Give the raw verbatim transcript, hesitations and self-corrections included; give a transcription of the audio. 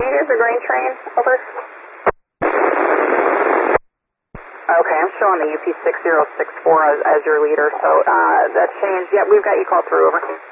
Here's the grain train, over. Okay, I'm showing the U P six zero six four as, as your leader, so uh, that changed. Yep, we've got you called through, over.